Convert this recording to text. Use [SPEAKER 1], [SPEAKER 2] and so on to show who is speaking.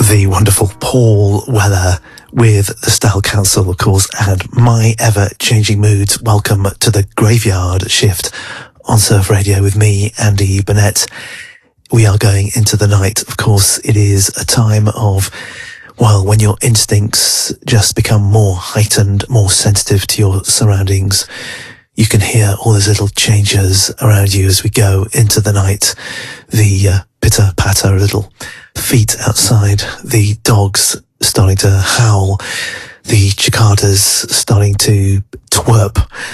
[SPEAKER 1] the wonderful Paul Weller with the Style Council, of course, and My Ever-Changing Moods. Welcome to the Graveyard Shift on Surf Radio with me, Andy Burnett. We are going into the night. Of course, it is a time of, well, when your instincts just become more heightened, more sensitive to your surroundings. You can hear all those little changes around you as we go into the night. The pitter-patter of little feet outside, the dogs starting to howl, the cicadas starting to twerp